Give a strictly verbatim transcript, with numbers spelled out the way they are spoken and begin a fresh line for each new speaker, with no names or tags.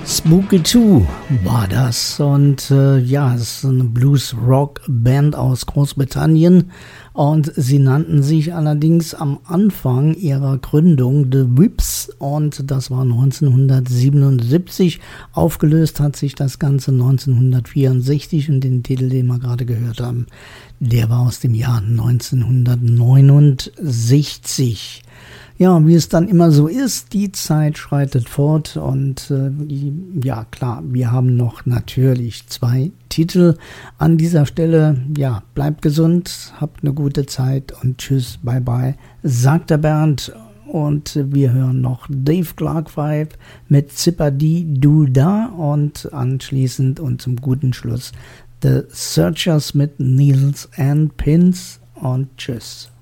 Spooky two war das und äh, ja, es ist eine Blues-Rock-Band aus Großbritannien und sie nannten sich allerdings am Anfang ihrer Gründung The Whips und das war neunzehnhundertsiebenundsiebzig. Aufgelöst hat sich das Ganze neunzehnhundertvierundsechzig und den Titel, den wir gerade gehört haben, der war aus dem Jahr neunzehnhundertneunundsechzig. Ja, wie es dann immer so ist, die Zeit schreitet fort und äh, ja klar, wir haben noch natürlich zwei Titel an dieser Stelle. Ja, bleibt gesund, habt eine gute Zeit und tschüss, bye bye, sagt der Bernd. Und wir hören noch Dave Clark Five mit Zipper-Dee Doo Da und anschließend und zum guten Schluss The Searchers mit Needles and Pins und tschüss.